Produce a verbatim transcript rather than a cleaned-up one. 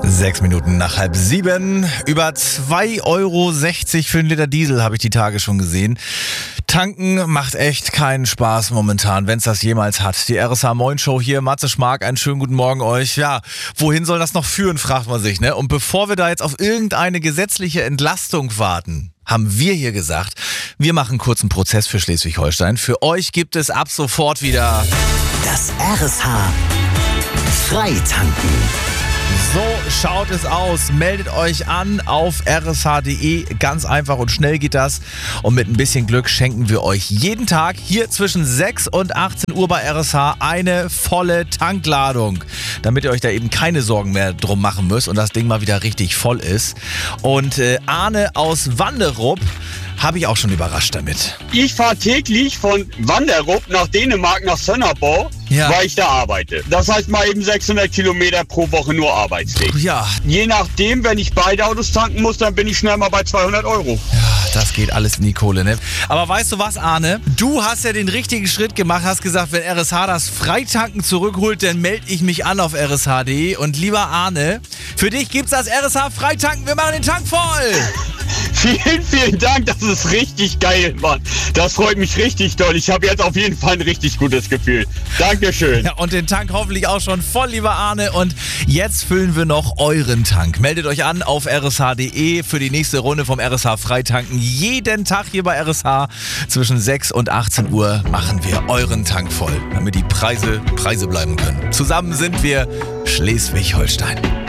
Sechs Minuten nach halb sieben. Über zwei Euro sechzig für einen Liter Diesel habe ich die Tage schon gesehen. Tanken macht echt keinen Spaß momentan, wenn es das jemals hat. Die R S H Moin Show hier, Matze Schmark, einen schönen guten Morgen euch. Ja, wohin soll das noch führen, fragt man sich, ne? Und bevor wir da jetzt auf irgendeine gesetzliche Entlastung warten, haben wir hier gesagt, wir machen kurz einen Prozess für Schleswig-Holstein. Für euch gibt es ab sofort wieder das R S H Freitanken. So schaut es aus. Meldet euch an auf r s h punkt d e. Ganz einfach und schnell geht das. Und mit ein bisschen Glück schenken wir euch jeden Tag hier zwischen sechs und achtzehn Uhr bei R S H eine volle Tankladung. Damit ihr euch da eben keine Sorgen mehr drum machen müsst und das Ding mal wieder richtig voll ist. Und äh, Arne aus Wanderup habe ich auch schon überrascht damit. Ich fahre täglich von Wanderup nach Dänemark nach Sönnerbau, Ja. weil ich da arbeite. Das heißt mal eben sechshundert Kilometer pro Woche nur Arbeitsweg. Ja, Je nachdem, wenn ich beide Autos tanken muss, dann bin ich schnell mal bei zweihundert Euro. das geht alles in die Kohle, ne? Aber weißt du was, Arne? Du hast ja den richtigen Schritt gemacht, hast gesagt, wenn R S H das Freitanken zurückholt, dann melde ich mich an auf r s h punkt d e. Und lieber Arne, für dich gibt's das R S H Freitanken. Wir machen den Tank voll! Vielen, vielen Dank, das ist richtig geil, Mann. Das freut mich richtig doll. Ich habe jetzt auf jeden Fall ein richtig gutes Gefühl. Dankeschön. Ja, und den Tank hoffentlich auch schon voll, lieber Arne. Und jetzt füllen wir noch euren Tank. Meldet euch an auf r s h punkt d e für die nächste Runde vom R S H Freitanken. Jeden Tag hier bei R S H zwischen sechs und achtzehn Uhr machen wir euren Tank voll, damit die Preise Preise bleiben können. Zusammen sind wir Schleswig-Holstein.